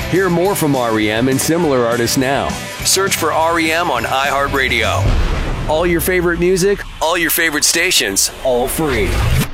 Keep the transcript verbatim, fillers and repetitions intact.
Hear more from R E M and similar artists now. Search for R E M on iHeartRadio. All your favorite music, all your favorite stations, all free.